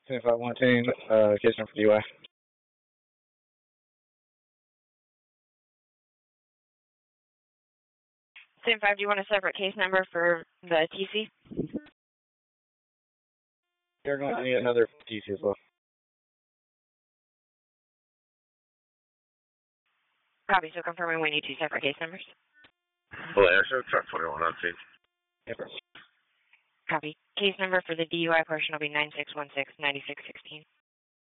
10-5-1-10, case number for DUI. 10-5, do you want a separate case number for the TC? You're going to need another TC as well. Copy, so confirming we need 2 separate case numbers. Blair, show truck 21 on scene. Yep. Copy. Case number for the DUI portion will be 9616-9616.